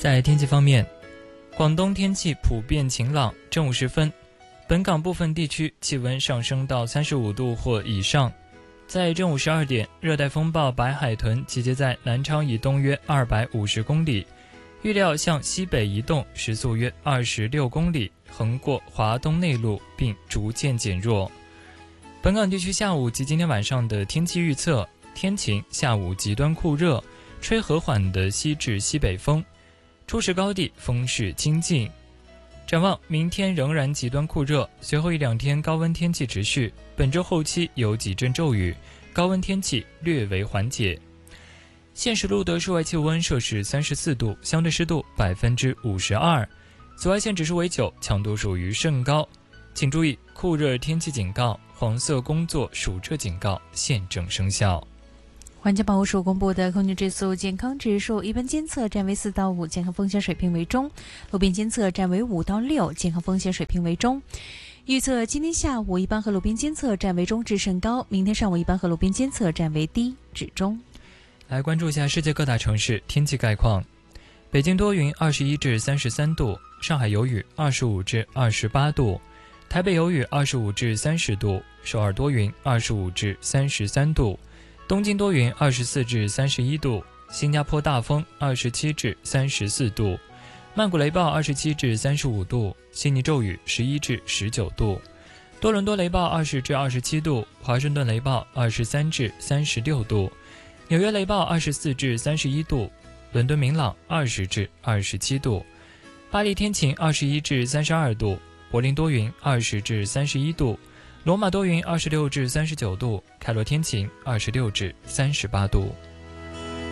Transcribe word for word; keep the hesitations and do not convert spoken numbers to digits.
在天气方面，广东天气普遍晴朗，正午时分，本港部分地区气温上升到三十五度或以上。在正午十二点，热带风暴白海豚集结在南昌以东约二百五十公里，预料向西北移动，时速约二十六公里，横过华东内陆并逐渐减弱。本港地区下午及今天晚上的天气预测：天晴，下午极端酷热，吹和缓的西至西北风，初时高地风势清劲。展望明天仍然极端酷热，随后一两天高温天气持续，本周后期有几阵骤雨，高温天气略为缓解。现时录得室外气温摄氏三十四度，相对湿度百分之五十二，紫外线指数为九，强度属于甚高。请注意，酷热天气警告、黄色工作暑热警告现正生效。 环境保护署公布的空气质素健康指数，一般监测站为四到五，健康风险水平为中；路边监测站为五到六，健康风险水平为中。预测今天下午一般和路边监测站为中至甚高，明天上午一般和路边监测站为低至中。 来关注一下世界各大城市天气概况。北京多云，二十一至三十三度；上海有雨，二十五至二十八度；台北有雨，二十五至三十度；首尔多云，二十五至三十三度；东京多云，二十四至三十一度；新加坡大风，二十七至三十四度；曼谷雷暴，二十七至三十五度；悉尼骤雨，十一至十九度；多伦多雷暴，二十至二十七度；华盛顿雷暴，二十三至三十六度；纽约雷暴，二十四至三十一度；伦敦明朗，二十至二十七度；巴黎天晴，二十一至三十二度；柏林多云，二十至三十一度；罗马多云，二十六至三十九度；开罗天晴，二十六至三十八度。